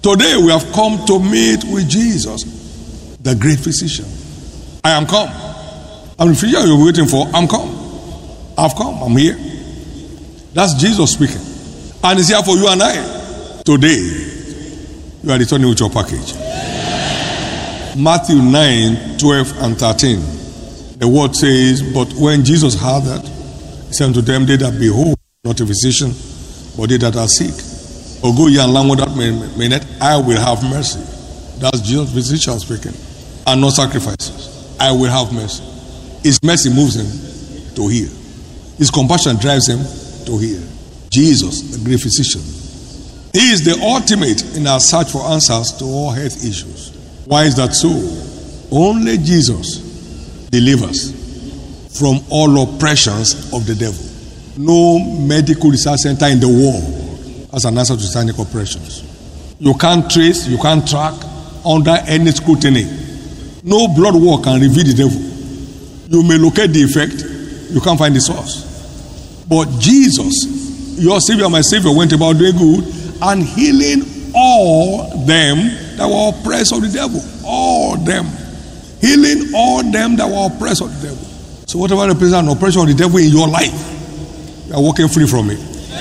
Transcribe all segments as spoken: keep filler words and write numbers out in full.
Today we have come to meet with Jesus, the great physician. I am come. I'm the physician you're waiting for. I'm come. I've come. I'm here. That's Jesus speaking. And it's here for you and I. Today, you are returning with your package. Matthew nine, twelve and thirteen. The word says, but when Jesus heard that, he said unto them, they that behold, not a physician, but they that are sick. Or go ye and learn what that meaneth, I will have mercy. That's Jesus, physician speaking. And not sacrifices. I will have mercy. His mercy moves him to heal. His compassion drives him to heal. Jesus, the great physician. He is the ultimate in our search for answers to all health issues. Why is that so? Only Jesus delivers from all oppressions of the devil. No medical research center in the world has an answer to satanic oppressions. You can't trace, you can't track under any scrutiny. No blood work can reveal the devil. You may locate the effect, you can't find the source. But Jesus, your Savior, my Savior, went about doing good and healing all them that were oppressed of the devil. All them. Healing all them that were oppressed of the devil. So whatever represents an oppression of the devil in your life, you are walking free from it.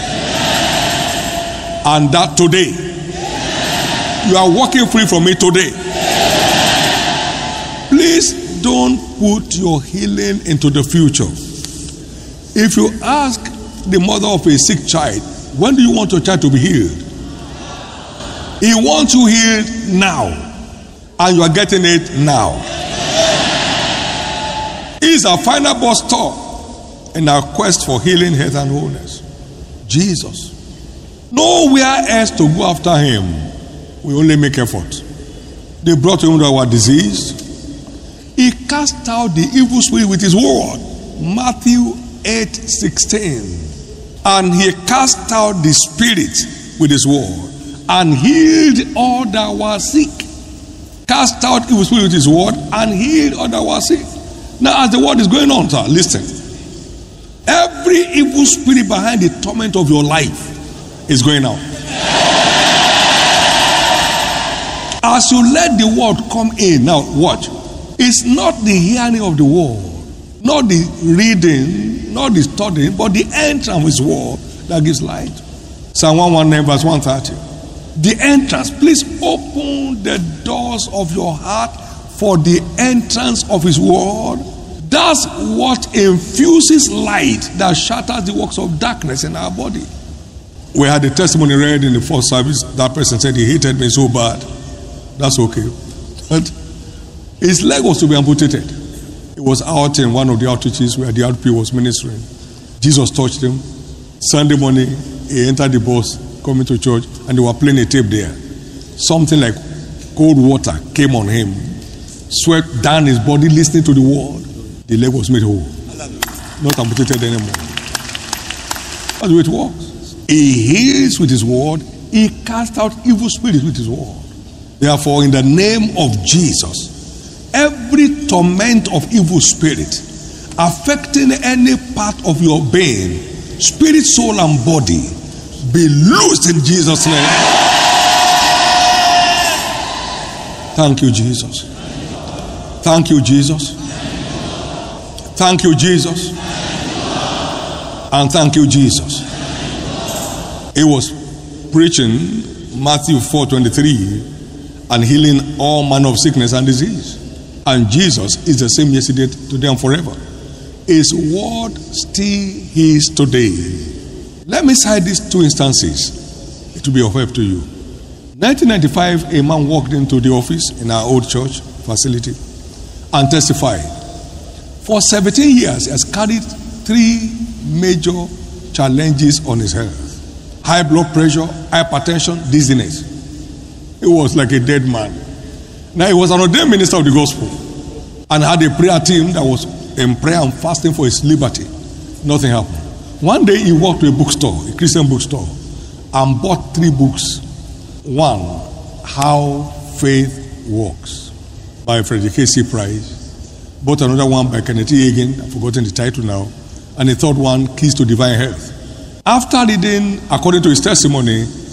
And that today, you are walking free from it today. Please don't put your healing into the future. If you ask the mother of a sick child, when do you want your child to be healed? He wants you healed now. And you are getting it now. He is our final bus stop in our quest for healing, health, and wholeness. Jesus. Nowhere else to go after him. We only make effort. They brought him that were diseased. He cast out the evil spirit with his word. Matthew eight sixteen. And he cast out the spirit with his word and healed all that were sick. Cast out evil spirit with his word and healed all that were sick. Now, as the word is going on, sir, listen. Every evil spirit behind the torment of your life is going out. As you let the word come in, now watch. It's not the hearing of the word, not the reading, not the studying, but the entrance of his word that gives light. Psalm one nineteen verse one thirty. The entrance, please open the doors of your heart for the entrance of his word. That's what infuses light that shatters the works of darkness in our body. We had a testimony read in the first service. That person said he hated me so bad. That's okay. But his leg was to be amputated. It was out in one of the outreaches where the R P was ministering. Jesus touched him. Sunday morning, he entered the bus coming to church, and they were playing a tape there. Something like cold water came on him, swept down his body, listening to the word. The leg was made whole, not amputated anymore. That's the way it works. He heals with his word. He casts out evil spirits with his word. Therefore, in the name of Jesus, every torment of evil spirit affecting any part of your being, spirit, soul, and body, be loosed in Jesus' name. Thank you, Jesus. Thank you, Jesus. Thank you, Jesus. And thank you, Jesus. He was preaching Matthew four twenty-three and healing all manner of sickness and disease. And Jesus is the same yesterday, today, and forever. His word still is today. Let me cite these two instances. It will be of help to you. nineteen ninety-five, a man walked into the office in our old church facility and testified. For seventeen years, he has carried three major challenges on his health. High blood pressure, hypertension, dizziness. He was like a dead man. Now, he was an ordained minister of the gospel and had a prayer team that was in prayer and fasting for his liberty. Nothing happened. One day, he walked to a bookstore, a Christian bookstore, and bought three books. One, How Faith Works, by Frederick K C Price. Bought another one by Kenneth E. Hagin, I've forgotten the title now. And the third one, Keys to Divine Health. After reading, according to his testimony,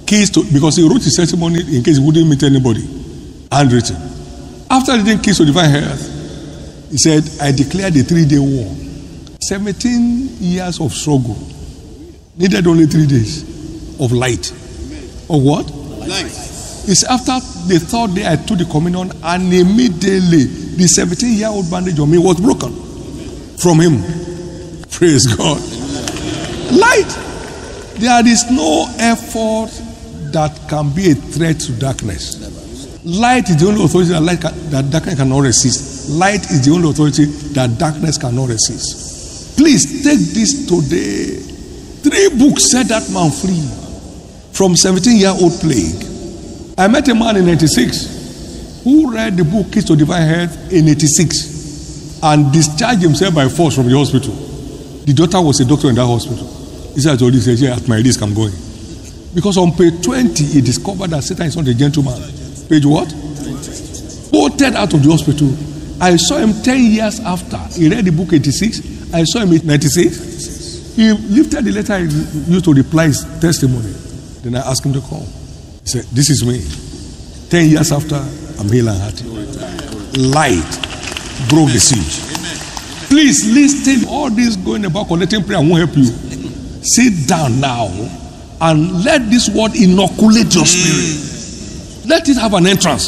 keys to, because he wrote his testimony in case he wouldn't meet anybody, handwritten. After reading keys to divine health, he said, I declared a three-day war. seventeen years of struggle. Needed only three days of light. Of what? Light. It's after the third day I took the communion, and immediately the seventeen-year-old bandage on me was broken from him. Praise God. Light. There is no effort that can be a threat to darkness. Light is the only authority that, light can, that darkness cannot resist. Light is the only authority that darkness cannot resist. Please take this today. Three books set that man free from seventeen-year-old plague. I met a man in eighty-six who read the book Keys to Divine Health in eighty-six and discharged himself by force from the hospital. The daughter was a doctor in that hospital. He said, I told you, he said, yeah, at my risk, I'm going. Because on page twenty, he discovered that Satan is not a gentleman. Page what? Voted out of the hospital. I saw him ten years after. He read the book eighty-six. I saw him in ninety-six. He lifted the letter he used to reply his testimony. Then I asked him to come. He said, this is me. Ten years after, I'm healed and hearty. Light broke the siege. Please listen. All this going about collecting prayer won't help you. Sit down now and let this word inoculate your spirit. Let it have an entrance.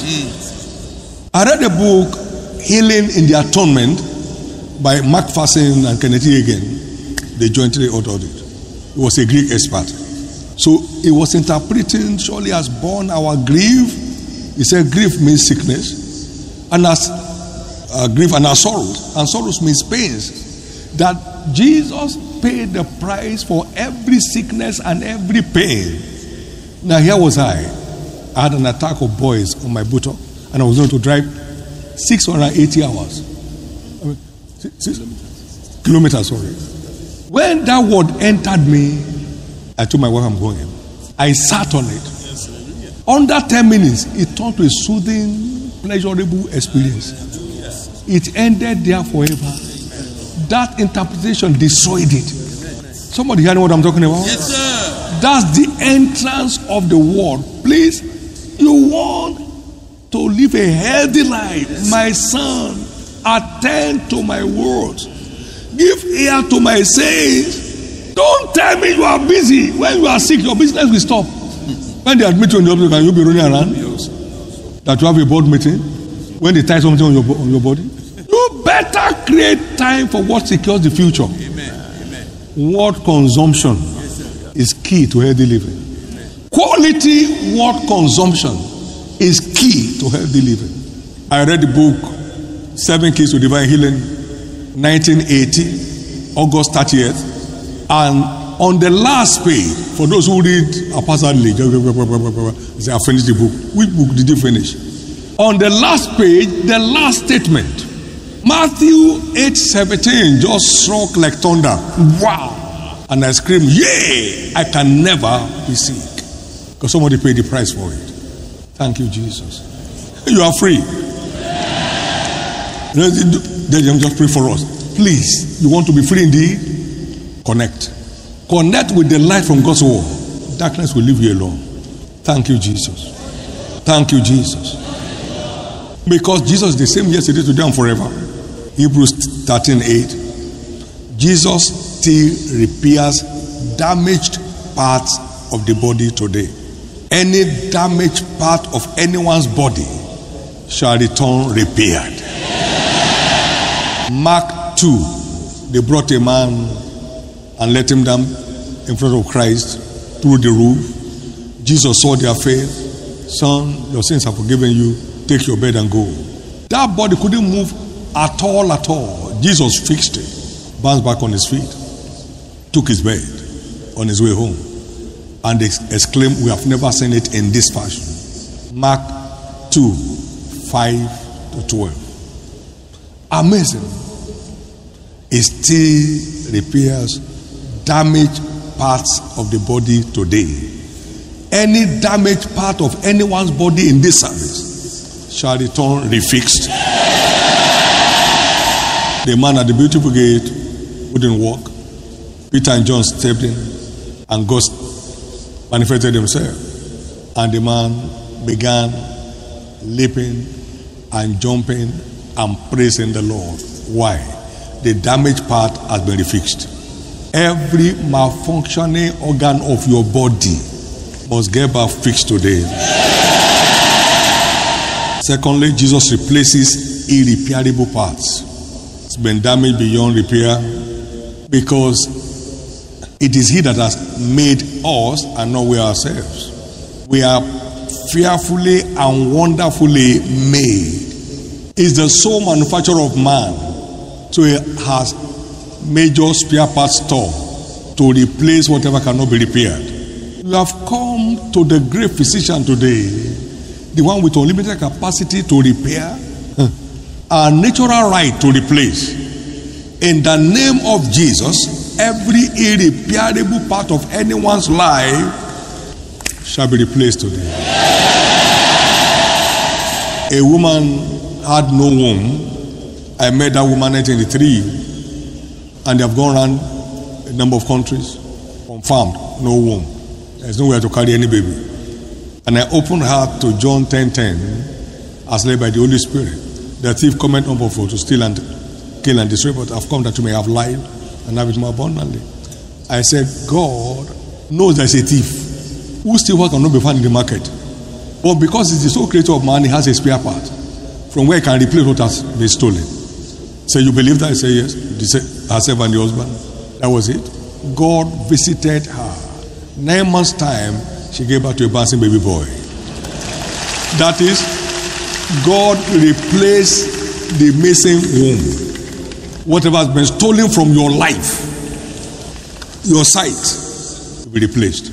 I read a book, Healing in the Atonement, by Mark Fassen and Kenneth Hagin. They jointly authored it. He was a Greek expert. So he was interpreting, surely has borne our grief. He said grief means sickness, and as uh, grief and our sorrows, and sorrows means pains. That Jesus paid the price for every sickness and every pain. Now here was I. I had an attack of boys on my buttock, and I was going to drive six hundred eighty hours. I mean, six, six kilometers, sorry. When that word entered me, I told my wife I'm going. I sat on it. Under ten minutes, it turned to a soothing, pleasurable experience. It ended there forever. That interpretation destroyed it. Somebody hearing what I'm talking about? Yes, sir. That's the entrance of the word. Please, you want to live a healthy life. Yes. My son, attend to my words. Give ear to my sayings. Don't tell me you are busy. When you are sick, your business will stop. When they admit you in the hospital, can you be running around? That you have a board meeting? When they tie something on your, on your body? You better create time for what secures the future. Amen. Amen. Word consumption yes, is key to healthy living. Amen. Quality word consumption is key to healthy living. I read the book Seven Keys to Divine Healing, nineteen eighty, August thirtieth, and on the last page, for those who read haphazardly, say, I finished the book. Which book did you finish? On the last page, the last statement, Matthew eight seventeen, just struck like thunder. Wow! And I screamed, yay! I can never be sick. Because somebody paid the price for it. Thank you, Jesus. You are free. Then just pray for us. Please, you want to be free indeed? Connect. Connect with the light from God's word. Darkness will leave you alone. Thank you, Jesus. Thank you, Jesus. Because Jesus is the same yesterday, today, and forever. Hebrews thirteen eight. Jesus still repairs damaged parts of the body today. Any damaged part of anyone's body shall return repaired. Mark two. They brought a man and let him down in front of Christ through the roof. Jesus saw their faith. Son, your sins are forgiven you. Take your bed and go. That body couldn't move at all, at all. Jesus fixed it. Bounced back on his feet. Took his bed on his way home. And they exclaimed, we have never seen it in this fashion. Mark two, five to twelve. Amazing. It still repairs damaged parts of the body today. Any damaged part of anyone's body in this service shall return refixed. The man at the beautiful gate wouldn't walk. Peter and John stepped in, and God manifested himself. And the man began leaping and jumping and praising the Lord. Why? The damaged part has been refixed. Every malfunctioning organ of your body must get back fixed today. Secondly, Jesus replaces irreparable parts. It's been damaged beyond repair because it is He that has made us and not we ourselves. We are fearfully and wonderfully made. It's the sole manufacturer of man. So He has major spare parts store to replace whatever cannot be repaired. You have come to the great physician today, the one with unlimited capacity to repair, a natural right to replace. In the name of Jesus, every irreparable part of anyone's life shall be replaced today. A woman had no womb. I met that woman in nineteen eighty-three, and they have gone around a number of countries, confirmed, no womb. There's nowhere to carry any baby. And I opened her to John ten ten, as led by the Holy Spirit. The thief cometh not before to steal and kill and destroy, but I've come that you may have life and have it more abundantly. I said, God knows there's a thief who steals what cannot be found in the market. But because he's the sole creator of man, he has a spare part from where he can replace what has been stolen. So you believe that? I say yes. Herself and the husband. That was it. God visited her. Nine months' time, she gave birth to a bouncing baby boy. That is, God replaced the missing womb. Whatever has been stolen from your life, your sight, will be replaced.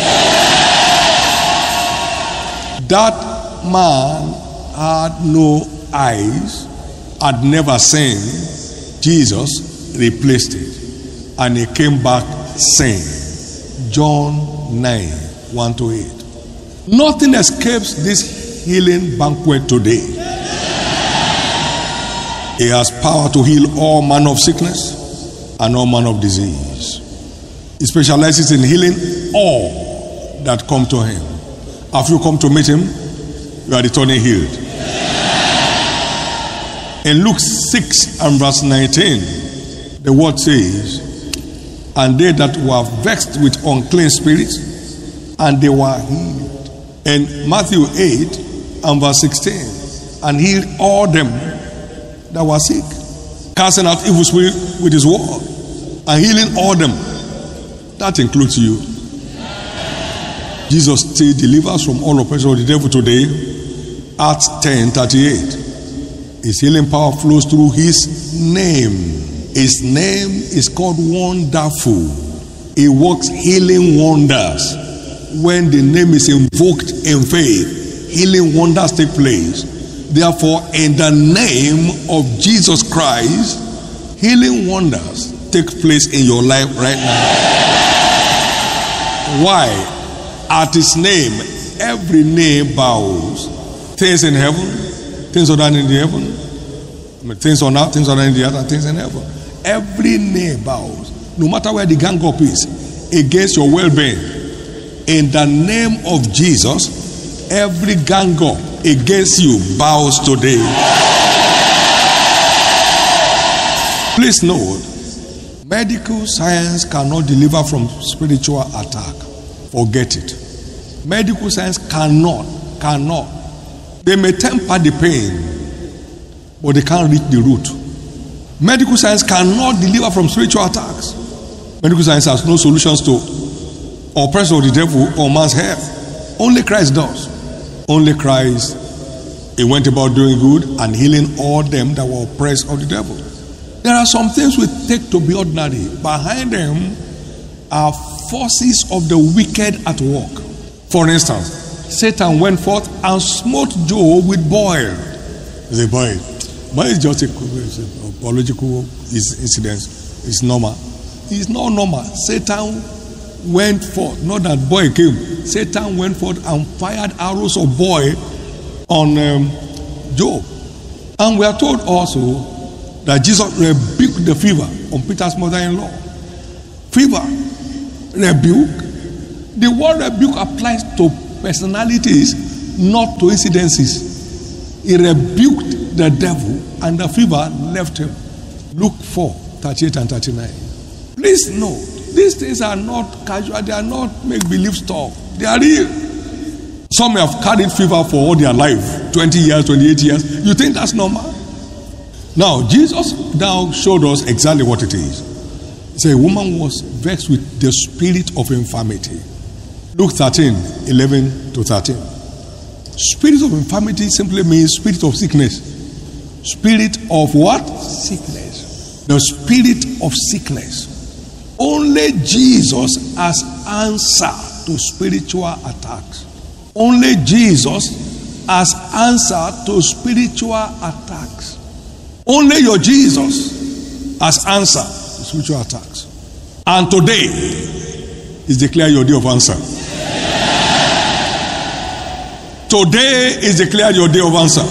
That man had no eyes, had never seen. Jesus replaced it, and he came back saying, John nine, one to eight. Nothing escapes this healing banquet today. He has power to heal all manner of sickness and all manner of disease. He specializes in healing all that come to him. Have you come to meet him? You are returning healed. In Luke six and verse nineteen, the word says, and they that were vexed with unclean spirits, and they were healed. In Matthew eight and verse sixteen, and healed all them that were sick, casting out evil spirit with his word, and healing all them. That includes you. Jesus still delivers from all oppression of the devil today. Acts ten thirty-eight. His healing power flows through his name. His name is called Wonderful. He works healing wonders. When the name is invoked in faith, healing wonders take place. Therefore, in the name of Jesus Christ, healing wonders take place in your life right now. Why? At his name, every knee bows. Things in heaven, things other than in the heaven, I mean, things on earth, things other than in the earth, and things in heaven. Every knee bows, no matter where the gang up is, against your well-being. In the name of Jesus, every gang up against you bows today. Please note, medical science cannot deliver from spiritual attack. Forget it. Medical science cannot, cannot. They may temper the pain, but they can't reach the root. Medical science cannot deliver from spiritual attacks. Medical science has no solutions to oppression of the devil or man's health. Only Christ does. Only Christ, he went about doing good and healing all them that were oppressed of the devil. There are some things we take to be ordinary. Behind them are forces of the wicked at work. For instance, Satan went forth and smote Job with boil. He said, boil. Boil is just a, a biological incident. It's normal. It's not normal. Satan went forth. Not that boy came. Satan went forth and fired arrows of boil on um, Job. And we are told also that Jesus rebuked the fever on Peter's mother-in-law. Fever, rebuke. The word rebuke applies to personalities, not coincidences. He rebuked the devil and the fever left him. Luke four, thirty-eight and thirty-nine. Please note, these things are not casual, they are not make-believe stuff. They are real. Some have carried fever for all their life, twenty years, twenty-eight years. You think that's normal? Now, Jesus now showed us exactly what it is. He said a woman was vexed with the spirit of infirmity. Luke thirteen, eleven to thirteen. Spirit of infirmity simply means spirit of sickness. Spirit of what? Sickness. The spirit of sickness. Only Jesus has answer to spiritual attacks. Only Jesus has answer to spiritual attacks. Only your Jesus has answer to spiritual attacks. And today is declared your day of answer. Today is declared your day of answer.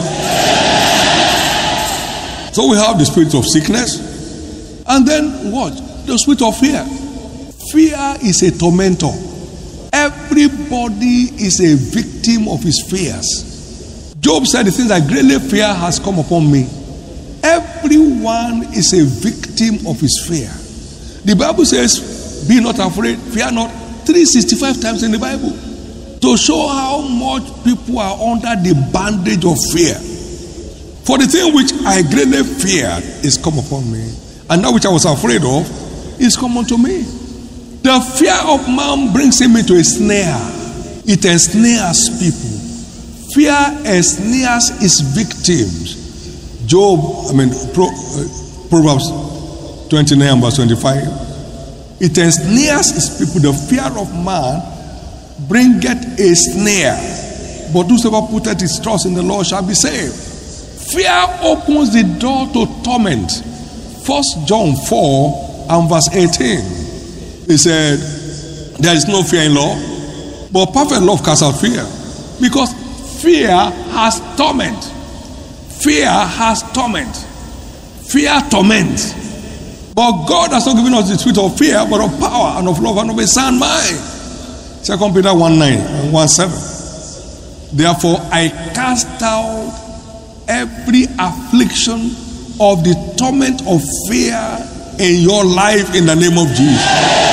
So we have the spirit of sickness. And then what? The spirit of fear. Fear is a tormentor. Everybody is a victim of his fears. Job said the things I greatly fear has come upon me. Everyone is a victim of his fear. The Bible says, be not afraid, fear not, three hundred sixty-five times in the Bible. To show how much people are under the bandage of fear. For the thing which I greatly feared is come upon me, and that which I was afraid of is come unto me. The fear of man brings him into a snare. It ensnares people. Fear ensnares its victims. Job, I mean, Pro, uh, Proverbs twenty-nine, verse twenty-five. It ensnares its people. The fear of man bringeth a snare, but whosoever putteth his trust in the Lord shall be saved. Fear opens the door to torment. First John four and verse eighteen. He said, there is no fear in law, but perfect love casts out fear. Because fear has torment. Fear has torment. Fear torments. But God has not given us the spirit of fear, but of power and of love and of a sound mind. Second Peter one nine and one seven. Therefore I cast out every affliction of the torment of fear in your life in the name of Jesus.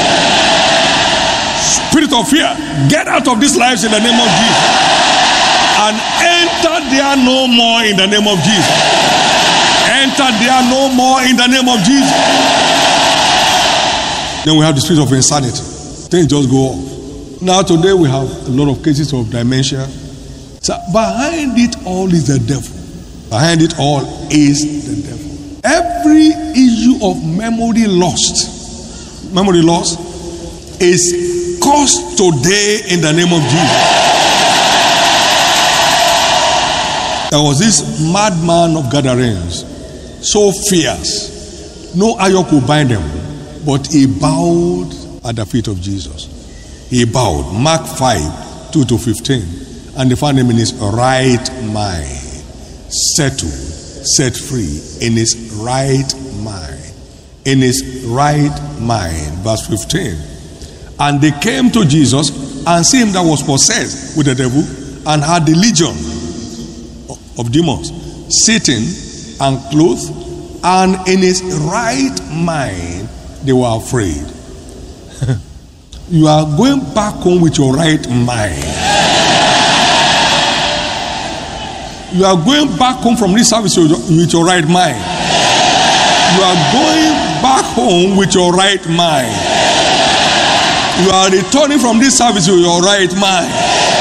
Spirit of fear, get out of these lives in the name of Jesus. And enter there no more in the name of Jesus. Enter there no more in the name of Jesus. Then we have the spirit of insanity. Things just go off. Now today we have a lot of cases of dementia. So behind it all is the devil. Behind it all is the devil. Every issue of memory lost, memory loss, is caused today in the name of Jesus. There was this madman of Gadarenes, so fierce, no iron could bind him, but he bowed at the feet of Jesus. He bowed. Mark five, two to fifteen. And they found him in his right mind, settled, set free, in his right mind. In his right mind. Verse fifteen. And they came to Jesus and see him that was possessed with the devil and had the legion of demons, sitting and clothed, and in his right mind they were afraid. You are going back home with your right mind. You are going back home from this service with your right mind. You are going back home with your right mind. You are returning from this service with your right mind.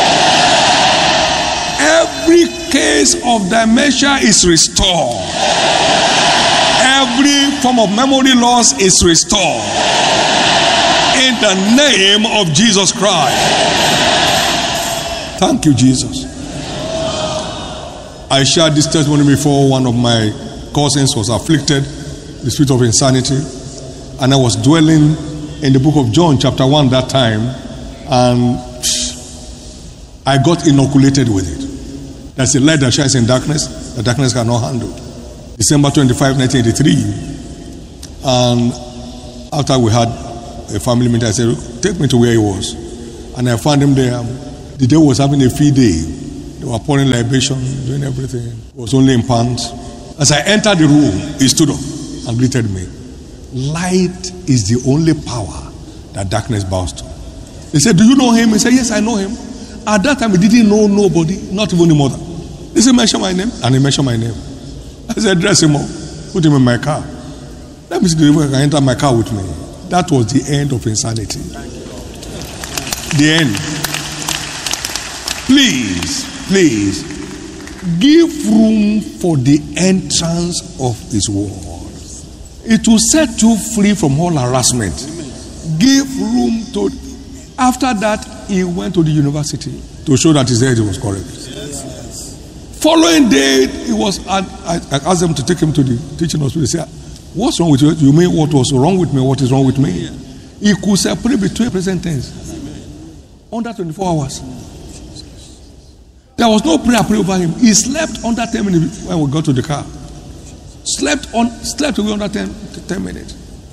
Every case of dementia is restored. Every form of memory loss is restored. In the name of Jesus Christ. Thank you, Jesus. I shared this testimony before. One of my cousins was afflicted with the spirit of insanity, and I was dwelling in the book of John chapter one that time, and psh, I got inoculated with it. That's a light that shines in darkness, the darkness cannot handle. December twenty-fifth, nineteen eighty-three, and after we had a family meeting, I said, take me to where he was. And I found him there. The devil was having a free day. They were pouring libation, doing everything. It was only in pants. As I entered the room, he stood up and greeted me. Light is the only power that darkness bows to. They said, do you know him? He said, yes, I know him. At that time, he didn't know nobody, not even the mother. He said, mention my name. And he mentioned my name. I said, dress him up. Put him in my car. Let me see the way I can enter my car with me. That was the end of insanity. The end. Please, please, give room for the entrance of his word. It will set you free from all harassment. Give room to. After that, he went to the university to show that his head was correct. Following day, he was. I, I asked them to take him to the teaching hospital. They said, "What's wrong with you? You mean what was wrong with me? What is wrong with me?" He could separate between present tense under twenty-four hours. There was no prayer pray over him. He slept under ten minutes when we got to the car. Slept on, slept away under ten, ten minutes.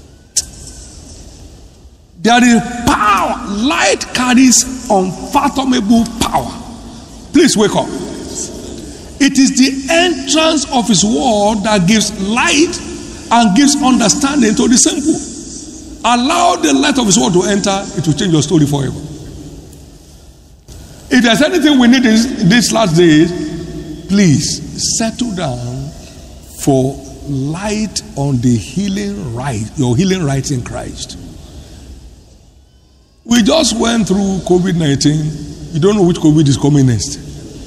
There is power. Light carries unfathomable power. Please wake up. It is the entrance of his word that gives light and gives understanding to the simple. Allow the light of his word to enter, it will change your story forever. If there's anything we need in these last days, please settle down for light on the healing right, your healing right in Christ. We just went through COVID nineteen. You don't know which COVID is coming next.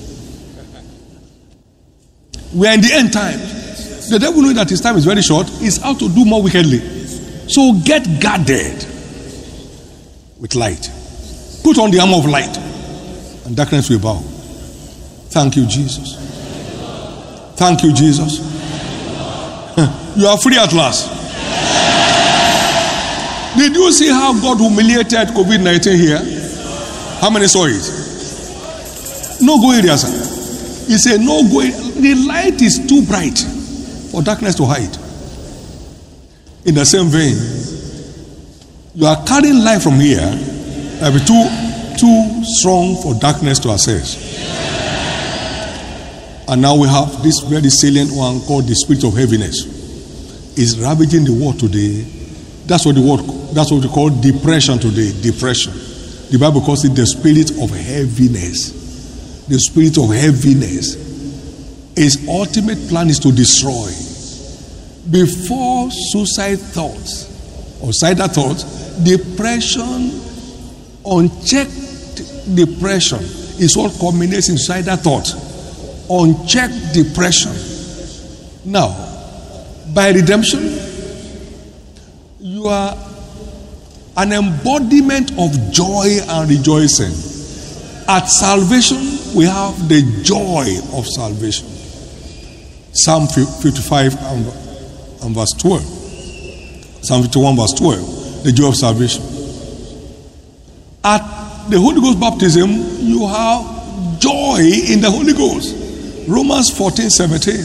We are in the end times. The devil knows that his time is very short. He's out to do more wickedly. So get guarded with light. Put on the armor of light, and darkness will bow. Thank you, Jesus. Thank you, Jesus. You are free at last. Did you see how God humiliated COVID nineteen here? How many saw it? No go area, sir. He said, no go. The light is too bright for darkness to hide. In the same vein, you are carrying light from here that will be too, too strong for darkness to access. And now we have this very salient one called the spirit of heaviness. It's ravaging the world today. That's what the word, that's what we call depression today. Depression. The Bible calls it the spirit of heaviness. The spirit of heaviness. His ultimate plan is to destroy. Before suicide thoughts or suicidal thoughts, depression, unchecked depression is what culminates in suicidal thoughts. Unchecked depression. Now, by redemption, you are an embodiment of joy and rejoicing. At salvation, we have the joy of salvation. Psalm fifty-five and verse twelve. Psalm fifty-one verse twelve. The joy of salvation. At the Holy Ghost baptism, you have joy in the Holy Ghost. Romans fourteen seventeen.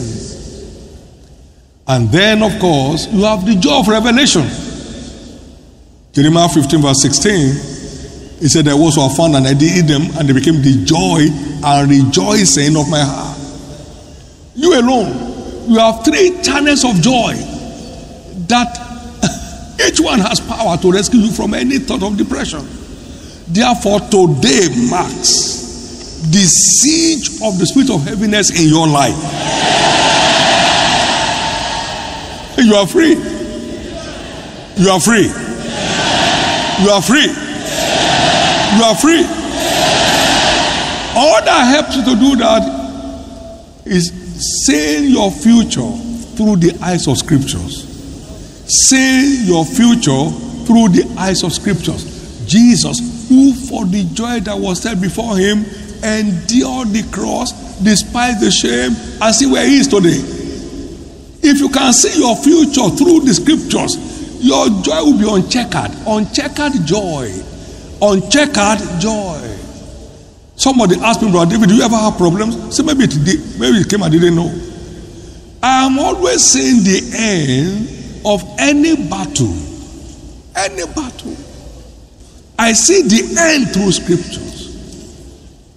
And then, of course, you have the joy of revelation. Jeremiah fifteen verse sixteen. He said, there was a found and I did eat them, and they became the joy and rejoicing of my heart. You alone, you have three channels of joy that each one has power to rescue you from any thought of depression. Therefore, today marks the siege of the spirit of heaviness in your life. You are free. You are free. You are free. You are free. All that helps you to do that is seeing your future through the eyes of scriptures. Seeing your future through the eyes of scriptures. Jesus, who for the joy that was set before him, endured the cross, despised the shame, and see where he is today. If you can see your future through the scriptures, your joy will be uncheckered. Uncheckered joy. Uncheckered joy. Somebody asked me, Brother David, do you ever have problems? Say, maybe it did, maybe it came, I didn't know. I am always seeing the end of any battle. Any battle. I see the end through scriptures.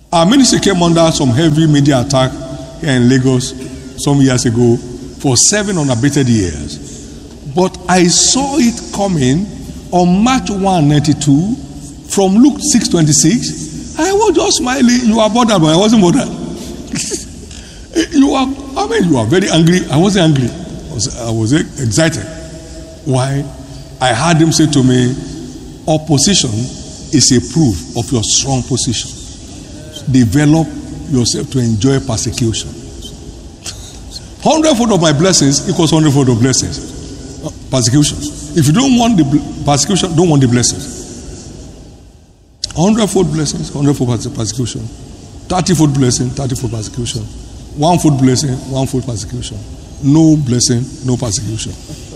Our ministry came under some heavy media attack here in Lagos some years ago for seven unabated years. But I saw it coming on March first, nineteen ninety-two from Luke six twenty-six. I was just smiling. You are bothered, but I wasn't bothered. You are, I mean, you are very angry. I wasn't angry. I was, I was excited. Why? I heard him say to me, opposition is a proof of your strong position. Develop yourself to enjoy persecution. Hundredfold of my blessings equals hundredfold of blessings. Uh, persecution. If you don't want the bl- persecution, don't want the blessings. Hundredfold blessings, hundredfold persecution. Thirtyfold blessing, thirtyfold persecution. One fold blessing, one fold persecution. No blessing, no persecution.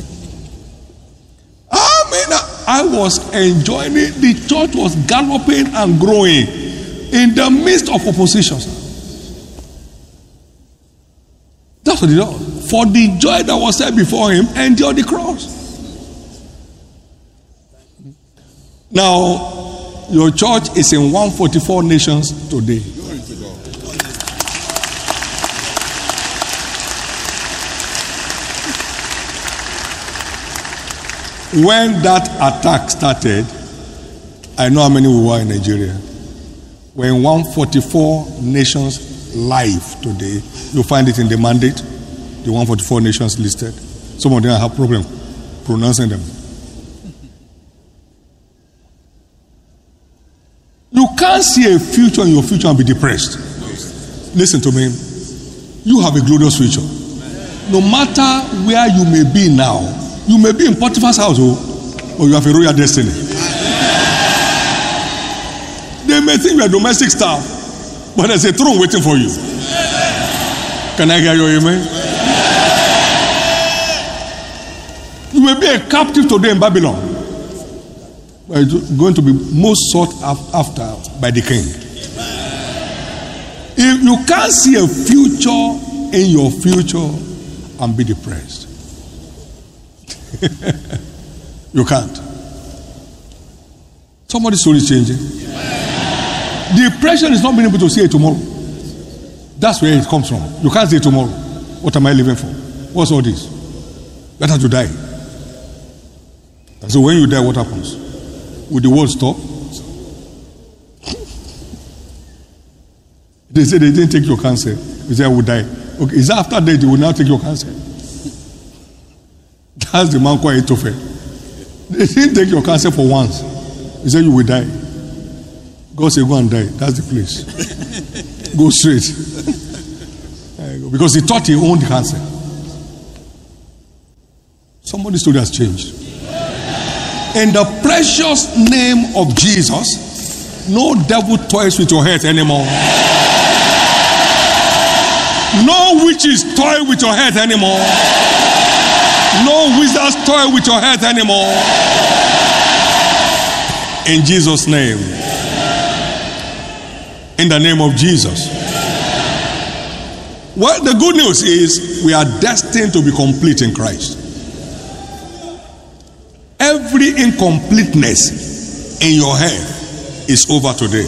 I mean, I was enjoying it. The church was galloping and growing in the midst of opposition. That's what he did. For the joy that was set before him, endure the cross. Now, your church is in one hundred forty-four nations today. When that attack started, I know how many we were in Nigeria. We're in one hundred forty-four nations live today. You'll find it in the mandate, the one hundred forty-four nations listed. Some of them have problem pronouncing them. You can't see a future in your future and be depressed. Listen to me. You have a glorious future. No matter where you may be now, you may be in Potiphar's house, oh, or you have a royal destiny. They may think you are domestic staff, but there's a throne waiting for you. Can I hear your amen? You may be a captive today in Babylon, but it's going to be most sought after by the king. If you can't see a future in your future and be depressed, you can't. Somebody's story is changing. Depression is not being able to see it tomorrow. That's where it comes from. You can't say tomorrow. What am I living for? What's all this? Better to die. And so when you die, what happens? Will the world stop? They say they didn't take your cancer. You say I will die. Okay, is that after death they will now take your cancer? That's the man called Etophel. They didn't take your cancer for once. He said you will die. God said go and die. That's the place. Go straight. Because he thought he owned the cancer. Somebody's story has changed. In the precious name of Jesus, no devil toys with your head anymore. No witches toy with your head anymore. No wizards toy with your head anymore. In Jesus' name. In the name of Jesus. Well, the good news is we are destined to be complete in Christ. Every incompleteness in your head is over today.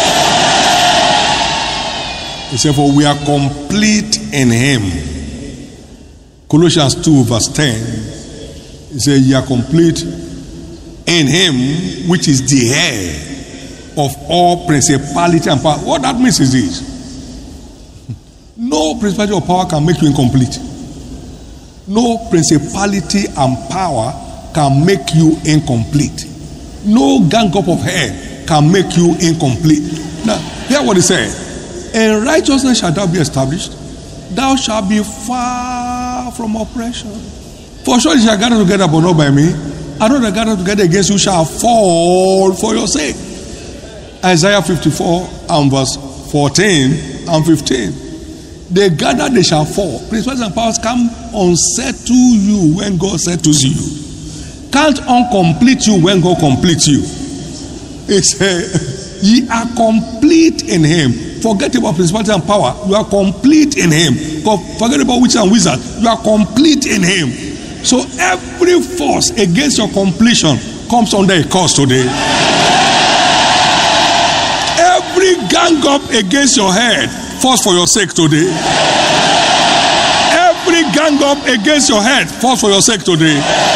He said, for we are complete in him. Colossians two verse ten. He said, ye are complete in him, which is the head of all principality and power. What that means is this. No principality or power can make you incomplete. No principality and power can make you incomplete. No gang up of head can make you incomplete. Now, hear what he said. In righteousness shalt thou be established. Thou shalt be far from oppression. For sure you shall gather together, but not by me. And not that gather together against you shall fall for your sake. Isaiah fifty-four and verse fourteen and fifteen. They gather, they shall fall. Principalities and powers come unsettle you when God settles you. Can't uncomplete you when God completes you. He said, ye are complete in him. Forget about principality and power. You are complete in him. Forget about witches and wizards. You are complete in him. So every force against your completion comes under a curse today. Every Every gang up against your head falls for your sake today. Every gang up against your head falls for your sake today.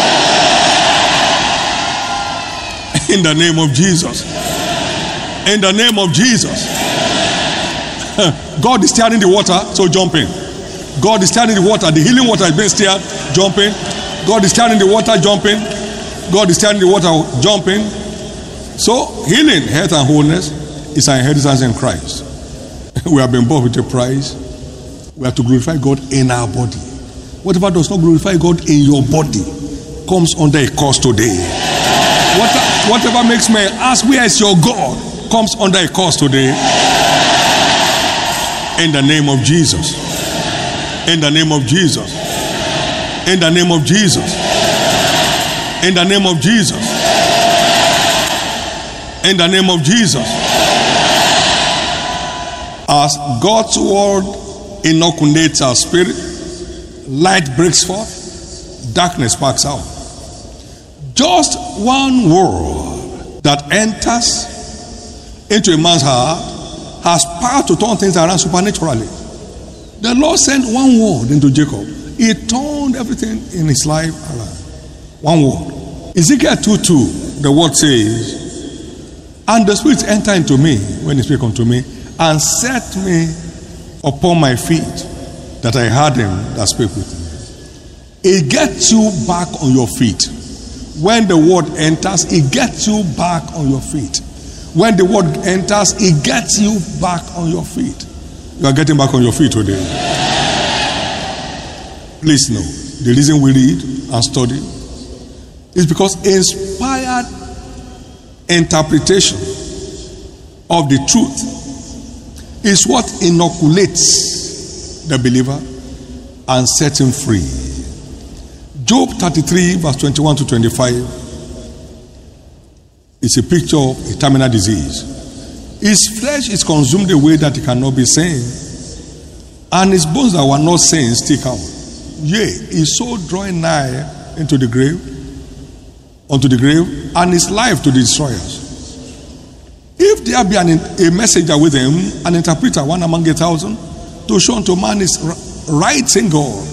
In the name of Jesus. In the name of Jesus. God is stirring the water, so jump in. God is stirring the water. The healing water is being stirred, jump in. God is stirring the water, jump in. God is stirring the water, jump in. So, healing, health, and wholeness is our inheritance in Christ. We have been bought with a price. We have to glorify God in our body. Whatever does not glorify God in your body comes under a curse today. Whatever makes men ask, where is your God, comes under a curse today. In the name of Jesus. In the name of Jesus. In the name of Jesus. In the name of Jesus. In the name of Jesus. As God's word inoculates our spirit, light breaks forth, darkness sparks out. Just one word that enters into a man's heart has power to turn things around supernaturally. The Lord sent one word into Jacob. He turned everything in his life around. One word. Ezekiel two two, the word says, and the Spirit entered into me when he spake unto me, and set me upon my feet, that I heard him that spake with me. It gets you back on your feet. When the word enters, it gets you back on your feet. When the word enters, it gets you back on your feet. You are getting back on your feet today. Please know, the reason we read and study is because inspired interpretation of the truth is what inoculates the believer and sets him free. Job thirty-three, verse twenty-one to twenty-five is a picture of a terminal disease. His flesh is consumed away that he cannot be seen, and his bones that were not seen stick out. Yea, his soul drawing nigh into the grave, unto the grave, and his life to the destroyers. If there be an, a messenger with him, an interpreter, one among a thousand, to show unto man his rights in God,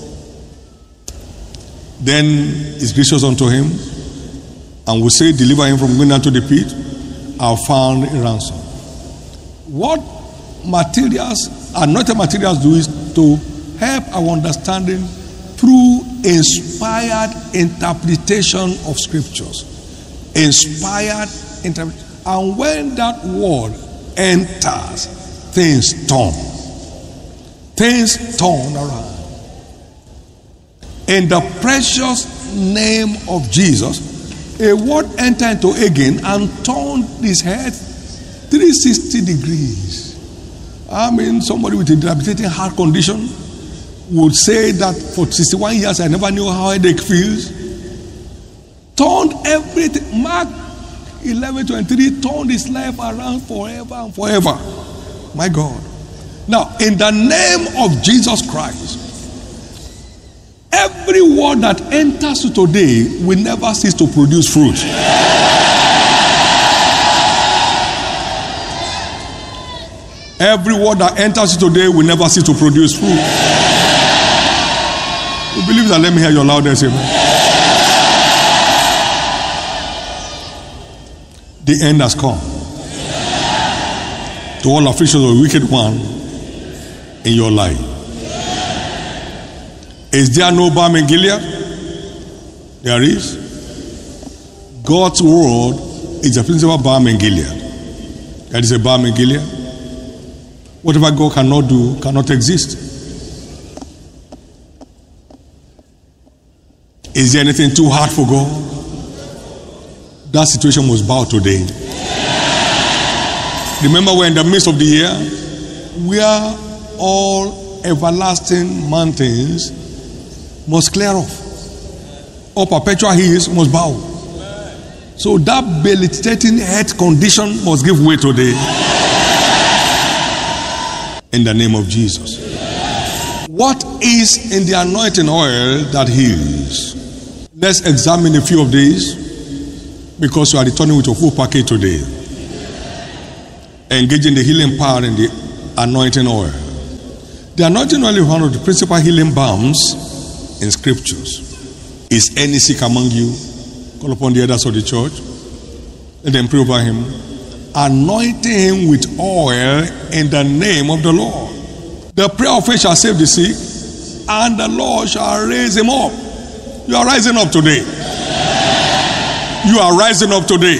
then is gracious unto him, and will say, deliver him from going down to the pit, are found in ransom. What materials, anointed materials, do is to help our understanding through inspired interpretation of scriptures. Inspired interpretation. And when that word enters, things turn. Things turn around. In the precious name of Jesus, a word entered into again and turned his head three hundred sixty degrees. I mean, somebody with a debilitating heart condition would say that for sixty-one years I never knew how headache feels. Turned everything. Mark eleven twenty-three turned his life around forever and forever. My God. Now, in the name of Jesus Christ, every word that enters you today will never cease to produce fruit. Every word that enters you today will never cease to produce fruit. You believe that? Let me hear your loudest amen. The end has come. To all officials of the wicked one in your life. Is there no balm in Gilead? There is. God's word is the principal balm in Gilead. There is a balm in Gilead. Whatever God cannot do cannot exist. Is there anything too hard for God? That situation must bow today. Remember, we're in the midst of the year where all everlasting mountains must clear off. All perpetual hills must bow. So that debilitating health condition must give way today. In the name of Jesus. What is in the anointing oil that heals? Let's examine a few of these, because you are returning with a full package today. engaging the healing power in the anointing oil. The anointing oil is one of the principal healing balms in scriptures. Is any sick among you? Call upon the elders of the church. Let them pray over him, anointing him with oil in the name of the Lord. The prayer of faith shall save the sick, and the Lord shall raise him up. You are rising up today. You are rising up today.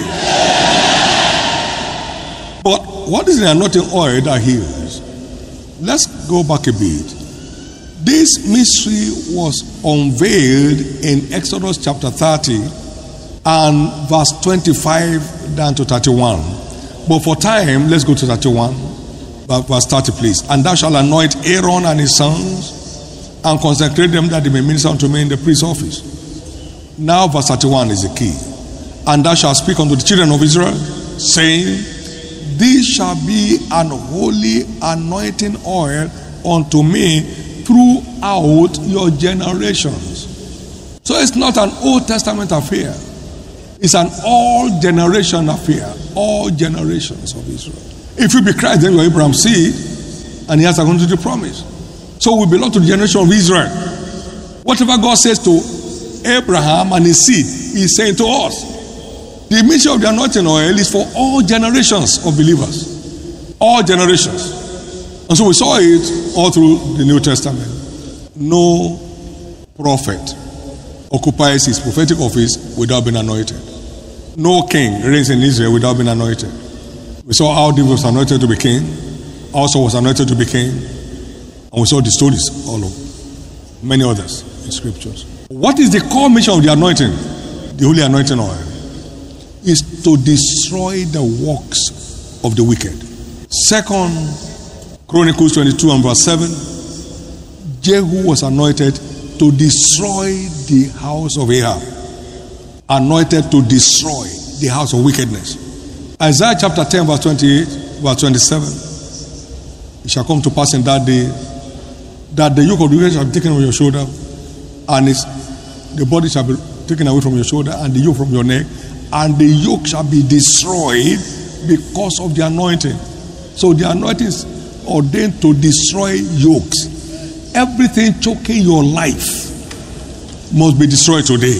But what is the anointing oil that heals? Let's go back a bit. This mystery was unveiled in Exodus chapter thirty and verse twenty-five down to thirty-one. But for time, let's go to thirty-one. Verse thirty, please. And thou shalt anoint Aaron and his sons and consecrate them that they may minister unto me in the priest's office. Now verse thirty-one is the key. And thou shalt speak unto the children of Israel, saying, this shall be an holy anointing oil unto me throughout your generations. So it's not an Old Testament affair. It's an all generation affair. All generations of Israel. If you be Christ, then you are Abraham's seed, and he has according to the promise. So we belong to the generation of Israel. Whatever God says to Abraham and his seed, he's saying to us. The ministry of the anointing oil is for all generations of believers. All generations. And so we saw it all through the New Testament. No prophet occupies his prophetic office without being anointed. No king reigns in Israel without being anointed. We saw how David was anointed to be king. Also was anointed to be king. And we saw the stories all over. Many others in scriptures. What is the core mission of the anointing? The holy anointing oil is to destroy the works of the wicked. Second Chronicles twenty-two and verse seven. Jehu was anointed to destroy the house of Ahab. Anointed to destroy the house of wickedness. Isaiah chapter ten verse twenty-eight, verse twenty-seven. It shall come to pass in that day that the yoke of the wicked shall be taken from your shoulder, and its, the body shall be taken away from your shoulder, and the yoke from your neck, and the yoke shall be destroyed because of the anointing. So the anointing is ordained to destroy yokes. Everything choking your life must be destroyed today.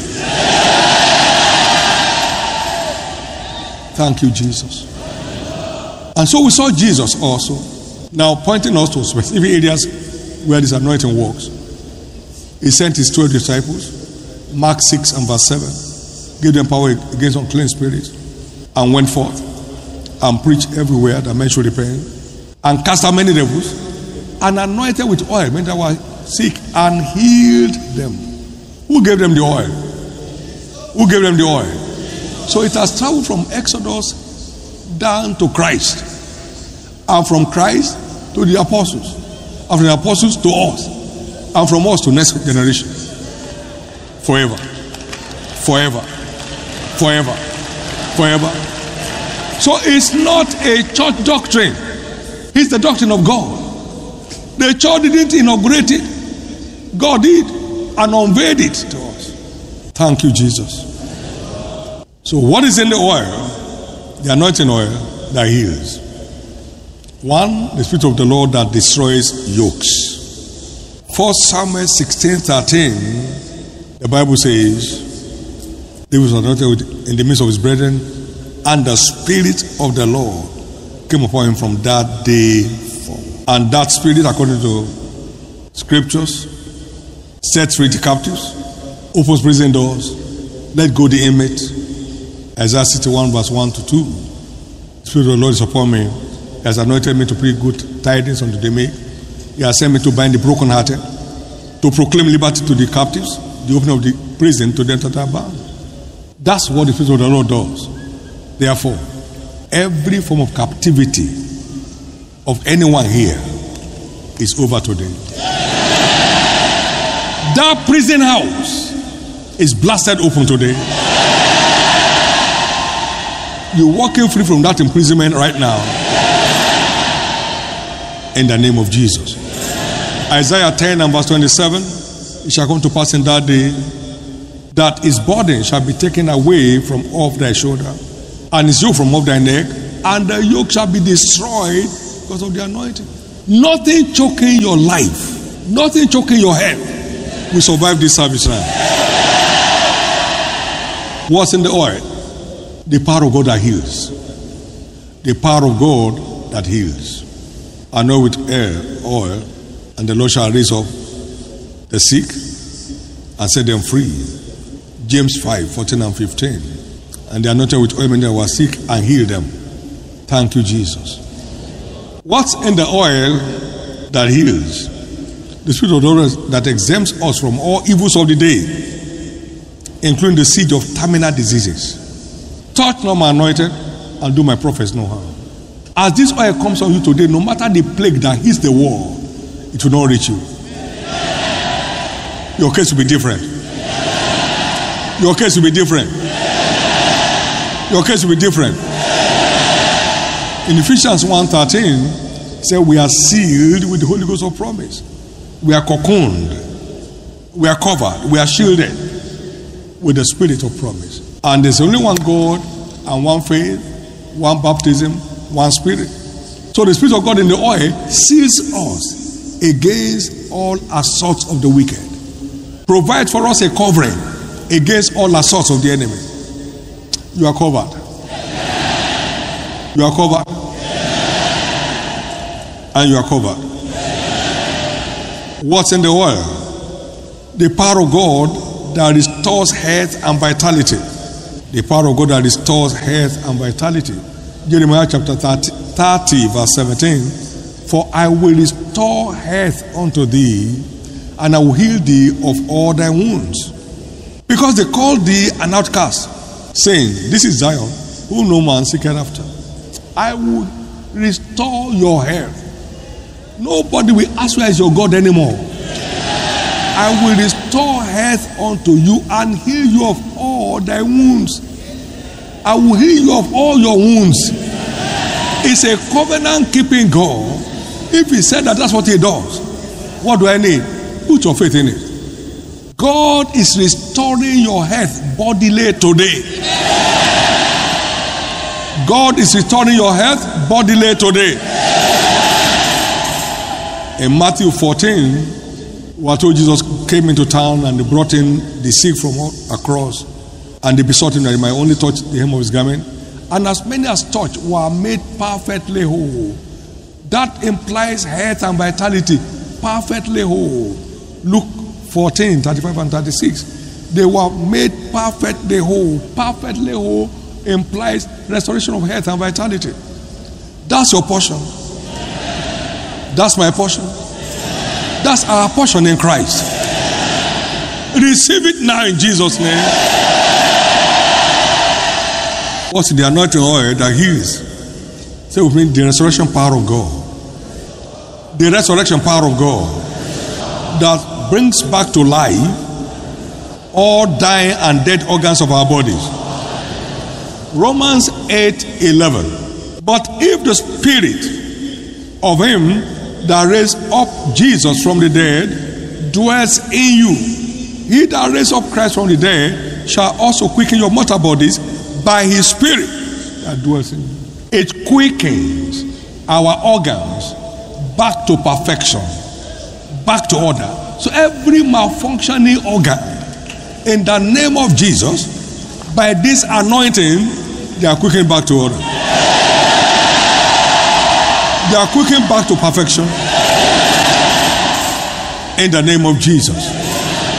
Thank you, Jesus. And so we saw Jesus also now pointing us to specific areas where this anointing works. He sent his twelve disciples, Mark six and verse seven, gave them power against unclean spirits, and went forth and preached everywhere that men should repent, and cast out many devils, and anointed with oil men that were sick, and healed them. Who gave them the oil? Who gave them the oil? So it has traveled from Exodus down to Christ, and from Christ to the apostles, and from the apostles to us, and from us to next generation. Forever. Forever. Forever. Forever. So it's not a church doctrine. It's the doctrine of God. The church didn't inaugurate it. God did, and unveiled it to us. Thank you, Jesus. So what is in the oil? The anointing oil that heals. One, the Spirit of the Lord that destroys yokes. First Samuel sixteen thirteen, the Bible says, David was anointed in the midst of his brethren, and the Spirit of the Lord came upon him from that day forward. And that Spirit, according to scriptures, sets free the captives, opens prison doors, let go the inmate. Isaiah sixty-one verse one to two. The Spirit of the Lord is upon me. He has anointed me to preach good tidings unto the meek. He has sent me to bind the brokenhearted, to proclaim liberty to the captives, the opening of the prison to them that are bound. That's what the Spirit of the Lord does. Therefore, every form of captivity of anyone here is over today. That prison house is blasted open today. You're walking free from that imprisonment right now. In the name of Jesus. Isaiah ten and verse twenty-seven. It shall come to pass in that day that his burden shall be taken away from off thy shoulder, and his yoke from off thy neck, and the yoke shall be destroyed because of the anointing. Nothing choking your life, nothing choking your head will survive this service now. What's in the oil? The power of God that heals. The power of God that heals. I know with air, oil, and the Lord shall raise up the sick and set them free. James five, fourteen and fifteen. And they anointed with ointment that were sick and healed them. Thank you, Jesus. What's in the oil that heals? The Spirit of the Lord that exempts us from all evils of the day, including the siege of terminal diseases. Touch not my anointed and do my prophets no harm. As this oil comes on you today, no matter the plague that hits the world, it will not reach you. Your case will be different. Your case will be different. Your case will be different. In Ephesians one thirteen, it says we are sealed with the Holy Ghost of promise. We are cocooned. We are covered. We are shielded with the Spirit of promise. And there's only one God and one faith, one baptism, one Spirit. So the Spirit of God in the oil seals us against all assaults of the wicked. Provides for us a covering against all assaults of the enemy. You are covered. You are covered. And you are covered. What's in the oil? The power of God that restores health and vitality. The power of God that restores health and vitality. Jeremiah chapter thirty, thirty verse seventeen. For I will restore health unto thee, and I will heal thee of all thy wounds. Because they called thee an outcast, saying, this is Zion, whom no man seeketh after. I will restore your health. Nobody will ask where is your God anymore. I will restore health unto you and heal you of all thy wounds. I will heal you of all your wounds. It's a covenant keeping God. If he said that, that's what he does. What do I need? Put your faith in it. God is restoring your health bodily today. God is restoring your health bodily today. In Matthew fourteen, we are told Jesus came into town and they brought in the sick from across, and they besought him that he might only touch the hem of his garment. And as many as touched were made perfectly whole. That implies health and vitality. Perfectly whole. Luke fourteen, thirty-five and thirty-six. They were made perfectly whole. Perfectly whole implies restoration of health and vitality. That's your portion. That's my portion. That's our portion in Christ. Receive it now in Jesus' name. What's the anointing oil that heals? Say with me, the resurrection power of God. The resurrection power of God that brings back to life all dying and dead organs of our bodies. Romans eight eleven. But if the spirit of him that raised up Jesus from the dead dwells in you, he that raised up Christ from the dead shall also quicken your mortal bodies by his spirit that dwells in you. It quickens our organs back to perfection, back to order. So every malfunctioning organ, in the name of Jesus, by this anointing, they are quickened back to order. They are quickened back to perfection. In the name of Jesus.